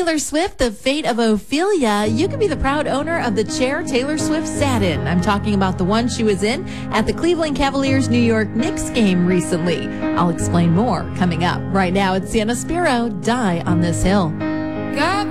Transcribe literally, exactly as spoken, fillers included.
Taylor Swift, the fate of Ophelia. You can be the proud owner of the chair Taylor Swift sat in. I'm talking about the one she was in at the Cleveland Cavaliers New York Knicks game recently. I'll explain more coming up. Right now, it's Sienna Spiro, Die on This Hill. God